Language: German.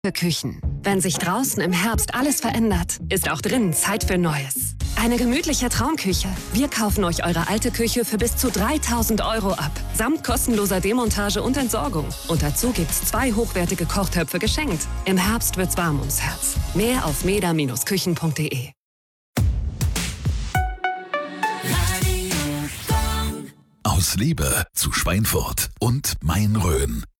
Für Küchen. Wenn sich draußen im Herbst alles verändert, ist auch drinnen Zeit für Neues. Eine gemütliche Traumküche. Wir kaufen euch eure alte Küche für bis zu 3.000 € ab. Samt kostenloser Demontage und Entsorgung. Und dazu gibt's 2 hochwertige Kochtöpfe geschenkt. Im Herbst wird's warm ums Herz. Mehr auf meda-küchen.de. Aus Liebe zu Schweinfurt und Main-Rhön.